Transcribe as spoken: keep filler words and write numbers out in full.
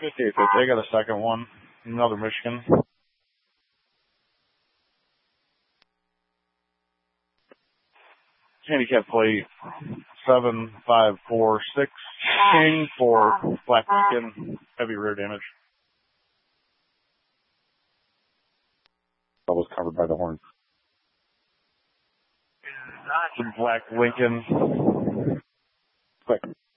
fifty-eight fifty. I got a second one. Another Michigan. Handicap plate seven five four six king for black skin, heavy rear damage. That was covered by the horn. Some black Lincoln. Quick.